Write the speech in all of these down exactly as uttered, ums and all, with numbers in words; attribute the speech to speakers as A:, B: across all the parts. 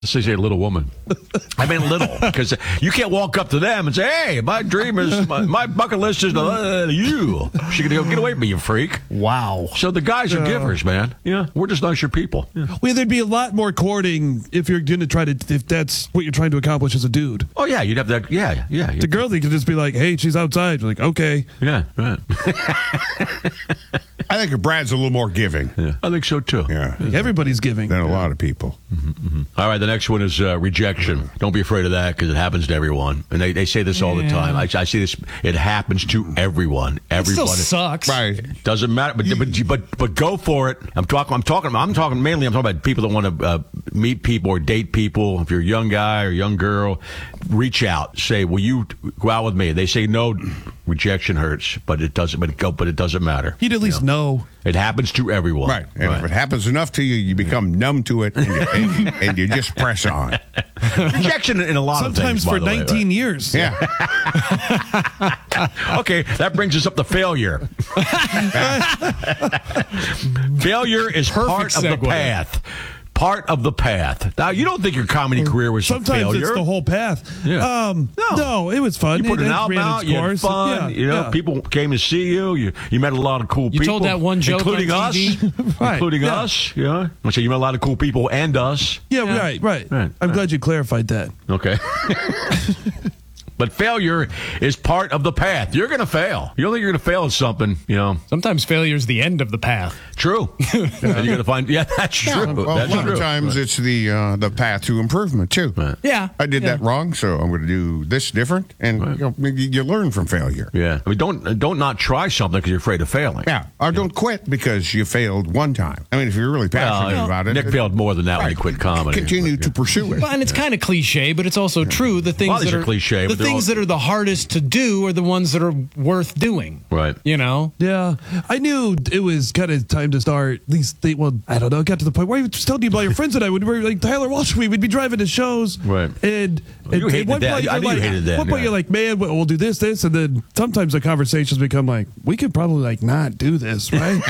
A: Say, say little woman. I mean little, because you can't walk up to them and say, hey, my dream is, my, my bucket list is uh, you. She can go, get away from me, you freak.
B: Wow.
A: So the guys are
C: Uh,
A: givers, man. Yeah, we're just nicer people. Yeah.
C: Well, there'd be a lot more courting if you're going to try to, if that's what you're trying to accomplish as a dude.
A: Oh, yeah, you'd have that, yeah, yeah.
C: The girl, they could just be like, hey, she's outside. You're like, okay.
A: Yeah, right.
D: I think Brad's a little more giving.
A: Yeah, I think so, too.
D: Yeah.
C: Everybody's giving.
D: Than a lot of people.
A: Mm-hmm, mm-hmm. All right, the next one is uh, rejection. Don't be afraid of that because it happens to everyone. And they, they say this all the time. I, I see this. It happens to everyone. Everyone.
B: It still sucks.
D: Right.
A: Doesn't matter. But, but but but go for it. I'm talking. I'm talking. I'm talking mainly. I'm talking about people that want to uh, meet people or date people. If you're a young guy or a young girl, reach out. Say, will you go out with me? They say no. Rejection hurts, but it doesn't. But it go. But it doesn't matter.
C: He'd at least
A: you know?
C: know.
A: It happens to everyone.
D: Right. And
A: right.
D: if it happens enough to you, you become numb to it, and you, and, and you just press on.
A: Rejection in a lot
C: Sometimes
A: of things.
C: for nineteen
A: way, right?
C: years.
D: Yeah.
A: Okay, that brings us up to failure. Failure is
B: Perfect
A: part of
B: segue.
A: the path. Part of the path. Now, you don't think your comedy career was
C: Sometimes
A: a failure?
C: it's the whole path.
A: Yeah.
C: Um,
A: No.
C: no. it was fun.
A: You put
C: it,
A: an
C: it
A: album
C: ran
A: out,
C: its
A: you had
C: course.
A: fun,
C: Yeah,
A: you know,
C: yeah.
A: people came to see you, you you met a lot of cool
B: You
A: people.
B: told that one joke
A: including
B: on
A: us,
B: T V?
C: Right,
A: including
C: yeah.
A: us, yeah. I say you met a lot of cool people and us.
C: Yeah,
B: Yeah.
C: right, right,
A: Right,
C: I'm
A: right.
C: glad you clarified that.
A: Okay. But failure is part of the path. You're going to fail. You don't think you're going to fail at something, you know.
B: Sometimes failure is the end of the path.
A: True. And you're going to find, yeah, that's true.
D: Yeah, well,
A: that's
D: a lot
A: true.
D: of times it's the uh, the path to improvement too.
A: Right.
B: Yeah.
D: I did
B: yeah.
D: that wrong, so I'm going to do this different, and
A: Right.
D: you, know, you, you learn from failure.
A: Yeah. I mean, don't don't not try something because you're afraid of failing.
D: Yeah, or don't quit because you failed one time. I mean, if you're really passionate
A: Well,
D: about it,
A: Nick
D: it-
A: failed more than that when he
D: Right.
A: quit comedy.
D: Continue to pursue it.
B: Well, and it's kind of cliche, but it's also true. The things
A: lot of these
B: that
A: are
B: are
A: cliche,
B: the
A: but they're
B: things
A: all-
B: that are the hardest to do are the ones that are worth doing.
A: Right.
B: You know.
C: Yeah, I knew it was kind of time to start. At least, they, well, I don't know. It got to the point where I was telling you about your friends and I would be like Tyler Walsh. We would be driving to shows,
A: Right.
C: And,
A: Well, you
C: and
A: hated
C: at one
A: that.
C: point
A: I
C: you're
A: knew you
C: like,
A: hated that,
C: At one point
A: yeah.
C: you're like, man, we'll we'll do this, this, and then sometimes the conversations become like, we could probably like not do this, right?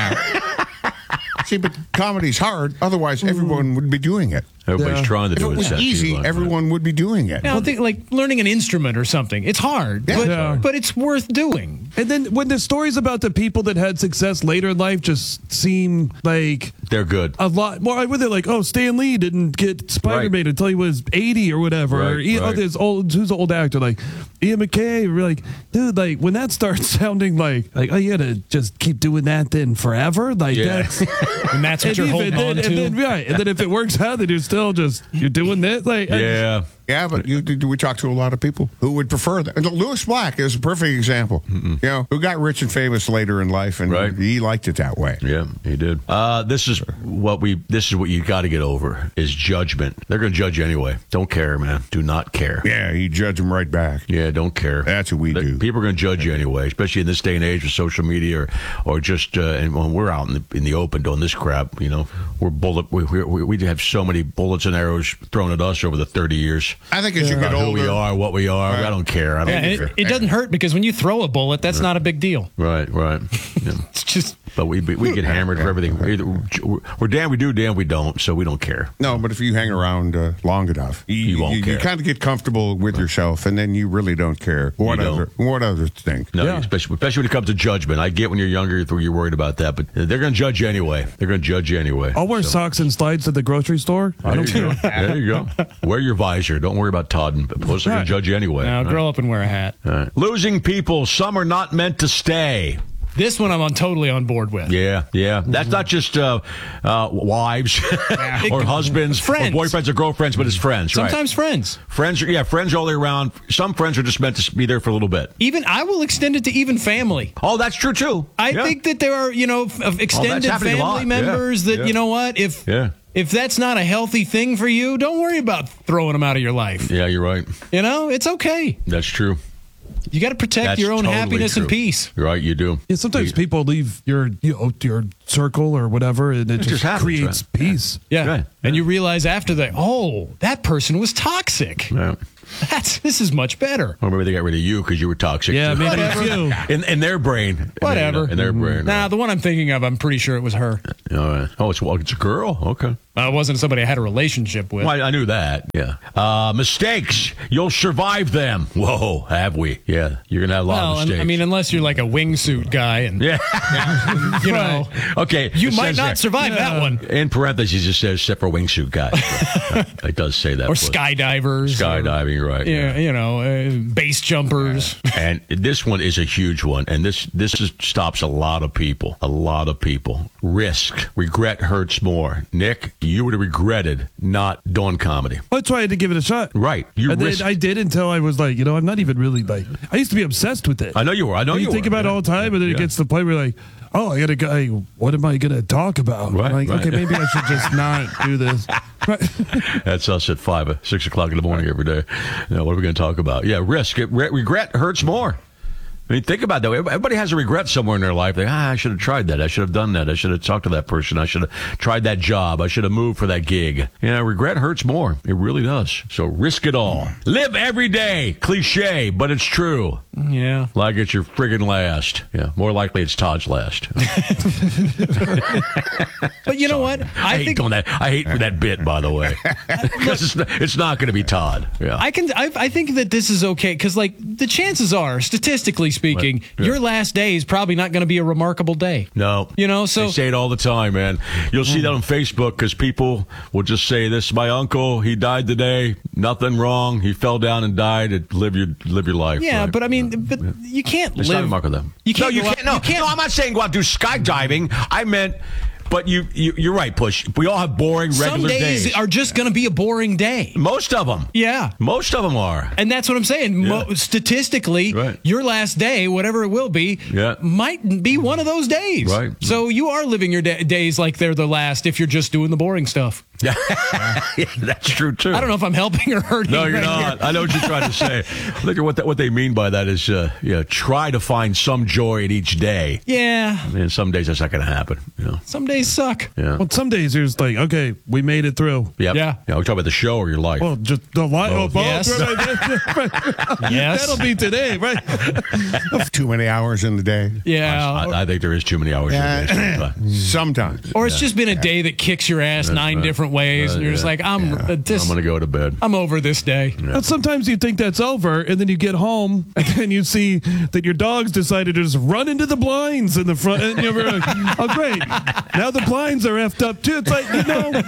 D: See, but comedy's hard. Otherwise, everyone would be doing it.
A: Everybody's
C: Yeah.
A: trying to
D: If
A: do
D: it
A: it.
D: was
A: Seth,
D: easy,
A: you like,
D: everyone would be doing it.
B: Now, I think like learning an instrument or something. It's hard,
D: Yeah.
B: but
C: Yeah.
B: but it's worth doing.
C: And then when the stories about the people that had success later in life just seem like
A: They're good.
C: a lot more, with it like, oh, Stan Lee didn't get Spider-Man
A: Right.
C: until he was eighty or whatever.
A: Right,
C: or Ian,
A: right.
C: oh, this old, who's the old actor? Like Ian McKay. We're like, dude, like when that starts sounding like, like, oh, you gotta just keep doing that then forever? Like
A: Yeah.
C: that's,
B: And that's what
C: and
B: you're
C: even
B: holding
C: then,
B: on
C: and
B: to.
C: then, right. And then if it works out, then you're still just, you're doing this. Like,
A: Yeah.
D: Yeah, but you, we talked to a lot of people who would prefer that. And Lewis Black is a perfect example. You know, who got rich and famous later in life, and
A: Right.
D: he liked it that way.
A: Yeah, he did. Uh, this is what we. This is what you got to get over is judgment. They're going to judge you anyway. Don't care, man. Do not care.
D: Yeah, he judged him right back.
A: Yeah, don't care.
D: That's what we
A: The-
D: do.
A: People are going to judge you anyway, especially in this day and age with social media, or, or just uh, and when we're out in the, in the open doing this crap. You know, we're bullet. We, we we have so many bullets and arrows thrown at us over the thirty years.
D: I think as you get
A: About who
D: older,
A: we are, what we are.
D: Right.
A: I don't care. I don't
B: Yeah, and
A: care.
B: it, it doesn't hurt because when you throw a bullet, that's not a big deal.
A: Right, right. Yeah.
B: It's just
A: But we we get hammered for everything. We're, either, we're damn we do, damn we don't. So we don't care.
D: no, but if you hang around uh, long enough, you,
A: You won't
D: you,
A: care.
D: kind of get comfortable with yourself, and then you really don't care what
A: You
D: other what others think.
A: No,
C: Yeah.
A: especially especially when it comes to judgment. I get when you're younger, you're worried about that, but they're going to judge you anyway. They're going to judge you anyway.
C: I'll wear
A: So,
C: socks and slides at the grocery store. I don't
A: there you
C: care.
A: go. There you go. Wear your visor. Don't worry about Todd. But plus, they're going
C: Right.
A: to judge you anyway.
B: now
A: All right.
B: grow up and wear a hat.
A: All right. Losing people. Some are not meant to stay.
B: This one I'm on totally on board with.
A: Yeah, yeah. That's not just uh, uh, wives or husbands
B: Friends.
A: or boyfriends or girlfriends, but it's friends. Right?
B: Sometimes friends.
A: Friends are, yeah, friends all the way around. Some friends are just meant to be there for a little bit.
B: Even I will extend it to even family.
A: Oh, that's true, too.
B: I
A: Yeah.
B: think that there are, you know, f- of extended
A: happening a
B: family
A: lot.
B: members
A: Yeah.
B: that,
A: Yeah.
B: you know what, if
A: Yeah.
B: if that's not a healthy thing for you, don't worry about throwing them out of your life.
A: Yeah, you're right.
B: You know, it's okay.
A: That's true.
B: You got to protect
A: That's
B: your own
A: totally
B: happiness
A: true.
B: and peace.
A: You're right, you do.
C: Yeah, sometimes
A: You-
C: people leave your you know your circle or whatever, and it, just,
A: just happens,
C: creates
A: right?
C: peace.
B: Yeah.
A: Right.
B: And you realize after that, oh, that person was toxic.
A: Yeah.
B: That's this is much better.
A: Or maybe they got rid of you because you were toxic.
C: Yeah,
A: too.
C: maybe it's you.
A: In, in their brain. In
B: Whatever.
A: their- In their brain.
B: Nah, the one I'm thinking of, I'm pretty sure it was her.
A: All right. Oh, it's, well, it's a girl? Okay.
B: Uh, it wasn't somebody I had a relationship with.
A: Well, I, I knew that. Yeah. Uh, mistakes. You'll survive them. Whoa, have we? Yeah. You're going to have a lot
B: Well,
A: of
B: and-
A: mistakes.
B: I mean, unless you're like a wingsuit guy, and
A: yeah.
B: you know,
A: Okay.
B: you
A: it
B: might
A: says
B: not
A: there.
B: survive that one.
A: In parentheses, it says except for wingsuit guy. It does say that.
B: Or skydivers,
A: Skydiving,
B: or,
A: right.
B: Yeah, you know, uh, base jumpers.
A: And this one is a huge one, and this this is, stops a lot of people. A lot of people. Risk. Regret hurts more. Nick, you would have regretted not doing comedy.
C: That's why I had to give it a shot.
A: Right. You
C: And
A: risked.
C: then I did until I was like, you know, I'm not even really like. I used to be obsessed with it.
A: I know you were. I know
C: And
A: you,
C: you think
A: were.
C: about it
A: Yeah.
C: all the time, and then
A: Yeah.
C: it gets to the point where you're like, oh, I gotta go. Hey, what am I gonna talk about?
A: Right,
C: I'm like,
A: right.
C: okay, maybe I should just not do this. Right.
A: That's us at five, uh, six o'clock in the morning every day. You know, what are we going to talk about? Yeah, risk. It, re- regret hurts more. I mean, think about that. Everybody has a regret somewhere in their life. They, ah, I should have tried that. I should have done that. I should have talked to that person. I should have tried that job. I should have moved for that gig. You know, regret hurts more. It really does. So risk it all. Live every day. Cliche, but it's true.
B: Yeah.
A: Like it's your friggin' last. Yeah, more likely it's Todd's last.
B: But you know what?
A: I, hate
B: think
A: doing that. I hate that bit, by the way, because it's not, it's not going to be Todd. Yeah,
B: I can. I, I think that this is okay because, like, the chances are, statistically speaking,
A: Right. Yeah.
B: your last day is probably not going to be a remarkable day.
A: no,
B: You know, so-
A: they say it all the time, man. You'll see that on Facebook because people will just say, "This is my uncle. He died today. Nothing wrong. He fell down and died. And live your live your life."
B: Yeah,
A: right?
B: but I mean, but you can't
A: It's
B: live.
A: not remarkable.
B: You can't.
A: No, you
B: go out-
A: can't. No,
B: you can't.
A: no, I'm not saying go out and do skydiving. I meant, but you, you you're right, Push. We all have boring
B: Some
A: regular
B: days,
A: days.
B: are just going to be a boring day.
A: Most of them.
B: Yeah.
A: Most of them are.
B: And that's what I'm saying. Mo-
A: Yeah.
B: statistically,
A: Right.
B: your last day, whatever it will be,
A: Yeah.
B: might be one of those days.
A: Right.
B: So you are living your da- days like they're the last if you're just doing the boring stuff.
A: Yeah, that's true too.
B: I don't know if I'm helping or hurting.
A: No, you're
B: right
A: not.
B: here.
A: I know what you're trying to say. I think what that, what they mean by that is, uh, yeah, try to find some joy in each day.
B: Yeah.
A: And some days that's not going to happen. You know.
B: Some days suck.
A: Yeah.
C: Well, some days there's like, okay, we made it through.
A: Yep.
B: Yeah.
A: Yeah. We talk about the show or your life.
C: Well, just the light. Oh,
A: Both.
B: Yes.
C: right, right.
B: Yes.
C: That'll be today, right?
D: Too many hours in the day.
B: Yeah.
A: I, I think there is too many hours.
D: Yeah.
A: in the day sometimes.
D: Sometimes.
B: Or it's just been a day that kicks your ass nine
A: right.
B: different ways,
A: Uh,
B: and you're just
A: yeah.
B: like, I'm uh, this,
A: I'm going to go to bed.
B: I'm over this day.
C: But sometimes you think that's over, and then you get home, and then you see that your dog's decided to just run into the blinds in the front. And you're like, oh, great. Now the blinds are effed up, too. It's like, you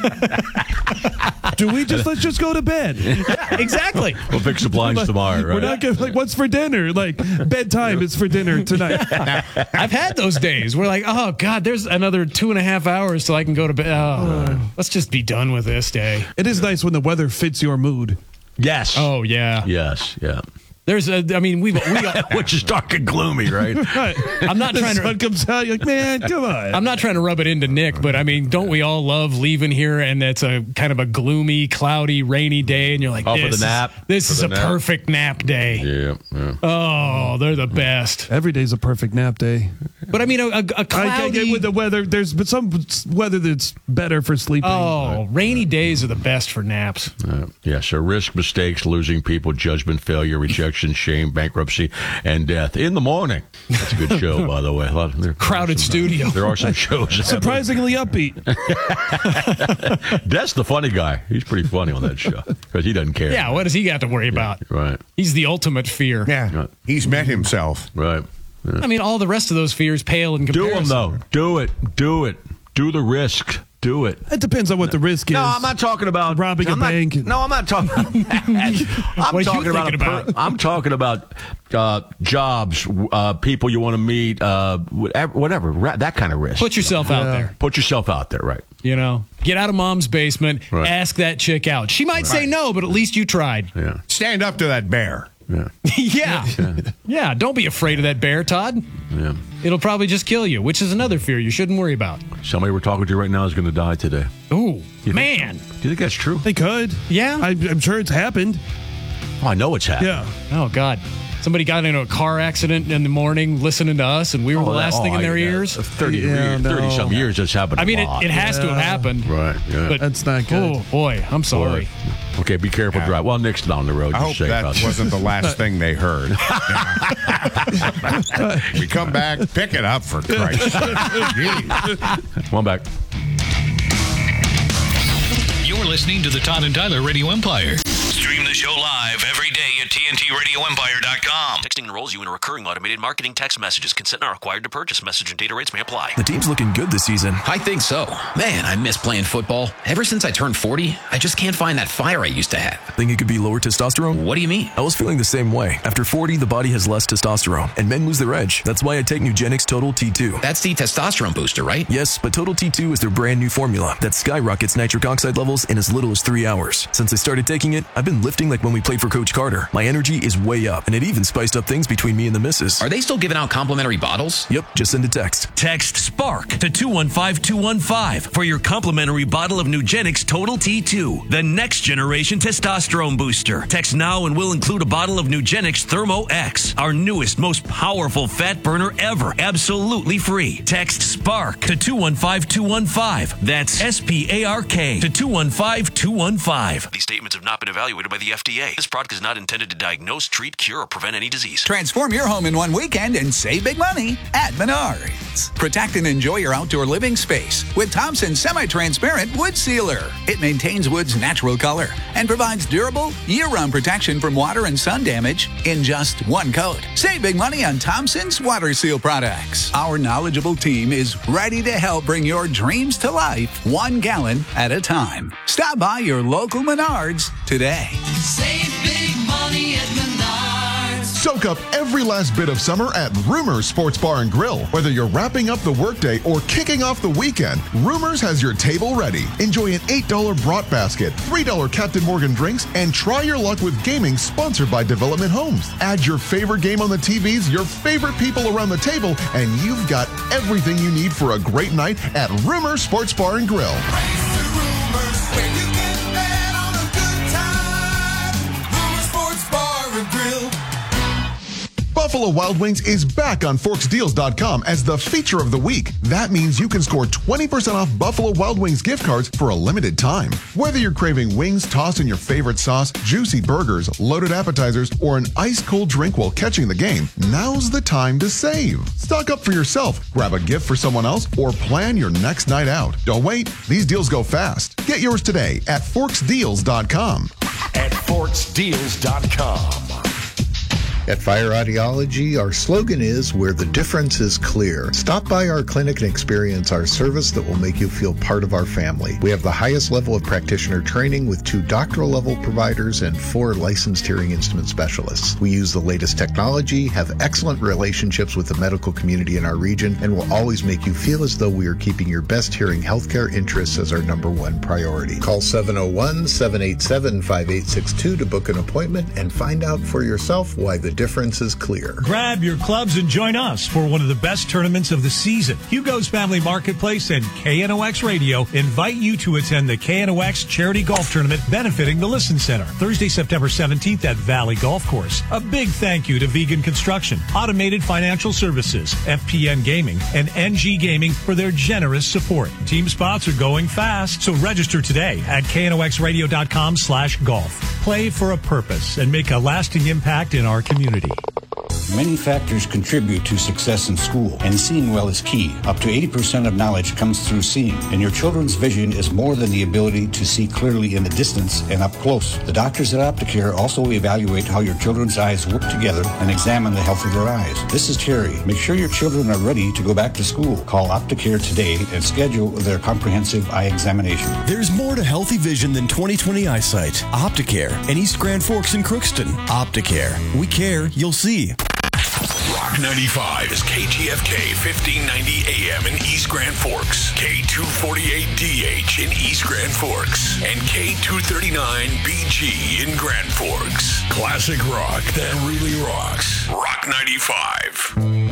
C: know, do we just, let's just go to bed?
B: Exactly.
A: We'll fix the blinds tomorrow, right?
C: We're not going to, like, what's for dinner? Like, bedtime is for dinner tonight.
B: I've had those days where, like, oh God, there's another two and a half hours till I can go to bed. Oh, let's just be done with this day.
C: It is nice when the weather fits your mood.
A: Yes.
B: Oh yeah.
A: Yes. Yeah.
B: There's a. I mean, we've. We.
A: Which is dark and gloomy, right?
C: Right.
B: I'm not
C: the
B: trying
C: sun
B: to.
C: comes out, you're like, man, come on.
B: I'm not trying to rub it into Nick, but I mean, don't we all love leaving here and it's a kind of a gloomy, cloudy, rainy day, and you're like,
A: Oh, for
B: this
A: the nap?
B: Is, this
A: For
B: is
A: the
B: a
A: nap?
B: perfect nap day.
A: Yeah. Yeah.
B: Oh, they're the best.
C: Every day's a perfect nap day.
B: But I mean, a, a, a
C: I can't
B: cloudy.
C: get with the weather. There's but some weather that's better for sleeping.
B: Oh, rainy days are the best for naps.
A: Uh, yeah, so risk, mistakes, losing people, judgment, failure, rejection, shame, bankruptcy, and death in the morning. That's a good show, by the way. A lot of, there,
B: Crowded
A: some,
B: studio.
A: There are some shows. that-
C: Surprisingly upbeat.
A: That's the funny guy. He's pretty funny on that show because he doesn't care.
B: Yeah, what does he got to worry about?
A: Right.
B: He's the ultimate fear.
D: Yeah. He's met himself.
A: Right.
B: I mean, all the rest of those fears pale in
A: Do
B: comparison.
A: them though. Do it. Do it. Do the risk. Do it.
C: It depends on what the risk is.
A: No, I'm not talking about
C: Robbing a
A: I'm not-
C: bank.
A: No, I'm not talking about that. I'm
B: What are you
A: talking about, a
B: thinking
A: per-
B: about?
A: I'm talking about uh, jobs, uh, people you want to meet, uh, whatever, whatever, ra- that kind of risk.
B: Put yourself out
C: Yeah.
B: there.
A: Put yourself out there, right?
B: You know, get out of mom's basement,
A: Right.
B: ask that chick out. She might say no, but at least you tried.
A: Yeah.
D: Stand up to that bear.
A: Yeah.
B: yeah. Yeah. Don't be afraid of that bear, Todd.
A: Yeah.
B: It'll probably just kill you, which is another fear you shouldn't worry about.
A: Somebody we're talking to right now is going to die today.
B: Ooh,
A: think-
B: man.
A: Do you think that's true?
C: They could.
B: Yeah.
C: I, I'm sure it's happened.
A: Oh, I know it's happened.
C: Yeah.
B: Oh, God. somebody got into a car accident in the morning listening to us, and we were
A: Oh,
B: the
A: that-
B: last
A: oh,
B: thing in
A: I-
B: their
A: yeah,
B: ears.
A: thirty,
C: Yeah,
A: years,
C: no.
A: thirty some years just happened.
B: I mean,
A: a
B: it,
A: lot.
B: it has to have happened.
A: Right. Yeah.
B: But
C: That's not good.
B: Oh boy, I'm sorry.
A: Okay, be careful. Drive. Well, Nick's down the road.
D: I
A: You're
D: hope
A: safe
D: that
A: out there.
D: wasn't the last thing they heard. We come back, pick it up for Christ's sake. Jeez.
A: Come on back.
E: You're listening to the Todd and Tyler Radio Empire. Stream the show live every day at T N T radio empire dot com.
F: Texting enrolls you in a recurring automated marketing text messages. Consent not required to purchase. Message and data rates may apply.
G: The team's looking good this season.
H: I think so. Man, I miss playing football. Ever since I turned forty, I just can't find that fire I used to have.
G: Think it could be lower testosterone?
H: What do you mean?
G: I was feeling the same way. After forty, the body has less testosterone, and men lose their edge. That's why I take Nugenix Total T two.
H: That's the testosterone booster, right?
G: Yes, but Total T two is their brand new formula that skyrockets nitric oxide levels in as little as three hours. Since I started taking it, I've been lifting like when we played for Coach Carter. My energy is way up, and it even spiced up things between me and the missus.
H: Are they still giving out complimentary bottles?
G: Yep, just send a text.
F: Text SPARK to two one five two one five for your complimentary bottle of Nugenix Total T two, the next generation testosterone booster. Text now and we'll include a bottle of Nugenix Thermo X, our newest, most powerful fat burner ever, absolutely free. Text SPARK to two one five two one five. That's S P A R K to two one five two one five. These statements have not been evaluated by the F D A. This product is not intended to diagnose, treat, cure, or prevent any disease.
I: Transform your home in one weekend and save big money at Menards. Protect and enjoy your outdoor living space with Thompson Semi-Transparent Wood Sealer. It maintains wood's natural color and provides durable, year-round protection from water and sun damage in just one coat. Save big money on Thompson's Water Seal products. Our knowledgeable team is ready to help bring your dreams to life one gallon at a time. Stop by your local Menards today.
J: Save big money at Menards.
K: Soak up every last bit of summer at Rumors Sports Bar and Grill. Whether you're wrapping up the workday or kicking off the weekend, Rumors has your table ready. Enjoy an eight dollar brat basket, three dollar Captain Morgan drinks, and try your luck with gaming sponsored by Development Homes. Add your favorite game on the T Vs, your favorite people around the table, and you've got everything you need for a great night at Rumors Sports Bar and Grill. Buffalo Wild Wings is back on Forks Deals dot com as the feature of the week. That means you can score twenty percent off Buffalo Wild Wings gift cards for a limited time. Whether you're craving wings tossed in your favorite sauce, juicy burgers, loaded appetizers, or an ice-cold drink while catching the game, now's the time to save. Stock up for yourself, grab a gift for someone else, or plan your next night out. Don't wait. These deals go fast. Get yours today at Forks Deals dot com.
L: At Forks Deals dot com.
M: At Fire Audiology, our slogan is where the difference is clear. Stop by our clinic and experience our service that will make you feel part of our family. We have the highest level of practitioner training with two doctoral level providers and four licensed hearing instrument specialists. We use the latest technology, have excellent relationships with the medical community in our region, and will always make you feel as though we are keeping your best hearing healthcare interests as our number one priority. Call seven oh one, seven eight seven, five eight six two to book an appointment and find out for yourself why the difference is clear.
N: Grab your clubs and join us for one of the best tournaments of the season. Hugo's Family Marketplace and K N O X Radio invite you to attend the K N O X Charity Golf Tournament benefiting the Listen Center, Thursday, September seventeenth at Valley Golf Course. A big thank you to Vegan Construction, Automated Financial Services, F P N Gaming, and N G Gaming for their generous support. Team spots are going fast, so register today at K N O X radio dot com slash golf. Play for a purpose and make a lasting impact in our community.
O: Many factors contribute to success in school, and seeing well is key. Up to eighty percent of knowledge comes through seeing, and your children's vision is more than the ability to see clearly in the distance and up close. The doctors at Opticare also evaluate how your children's eyes work together and examine the health of their eyes. This is Terry. Make sure your children are ready to go back to school. Call Opticare today and schedule their comprehensive eye examination.
P: There's more to healthy vision than twenty twenty eyesight. Opticare in East Grand Forks and Crookston. Opticare. We care, you'll see.
L: Rock ninety-five is K T F K fifteen ninety A M in East Grand Forks, K two forty-eight D H in East Grand Forks, and K two thirty-nine B G in Grand Forks. Classic rock that really rocks. Rock ninety-five.